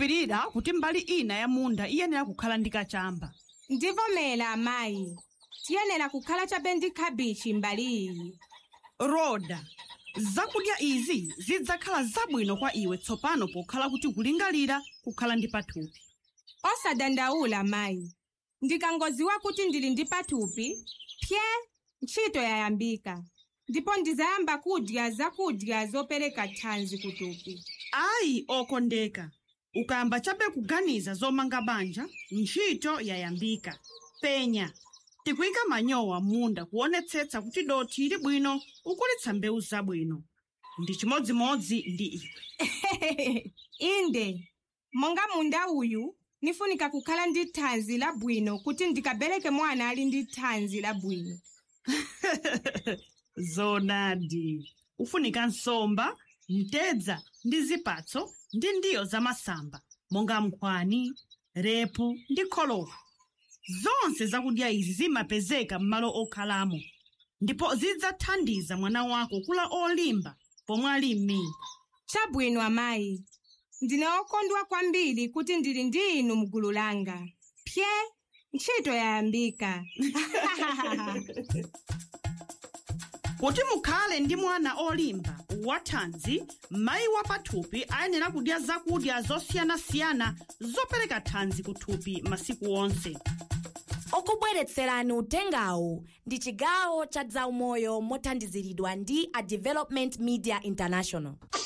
ndimakhulupirira kuti mbali ina ya munda iyenera kukhala ndi kachamba. Ndivomera amayi. Tiyenera kukhala chabe ndi kabichi mbali iyi. Roda, zakudya izi zidzakhala zabwino kwa iwe tsopano pokhala kuti kulingalira kukhala ndi pathupi. Osadandaula amayi. Ndikangoziwa kuti ndili ndi pathupi, ntchito yayambika. Ndipo ndizayamba kudya zakudya zopereka thanzi kuthupi. Ayi okondeka, ukayamba chabe kuganiza zomanga banja, ntchito yayambika. Penya, tikuyika manyowa munda kuonetsetsa kuti dothi ili bwino ukulitsa mbewu zabwino. Ndi chimodzimodzi ndi iwe. Inde, monga munda uyu, nifunika kukhala ndi thanzi labwino kuti ndikabereke mwana ali ndi thanzi labwino. Zonadi, ufunika nsomba, mtedza ndi zipatso ndi ndiyo za masamba, monga nkhwani, repu ndi kholowa. Zonse zakudya izi zimapezeka m'malo okhalamo, ndipo zidzathandiza mwana wako kula olimba pomwe ali m'mimba. Chabwino amayi. Ndine okondwa kwambiri kuti ndili ndi inu mgulu langa. Ntchito yayambika. Kuti mukhale ndi mwana olimba wathanzi, mayi wa pathupi ayenera kudya zakudya zosiyanasiyana zopereka thanzi kuthupi masiku onse. Okubweretserani utengawu ndi chigawo cha zaumoyo mothandiziridwa ndi a Development Media International.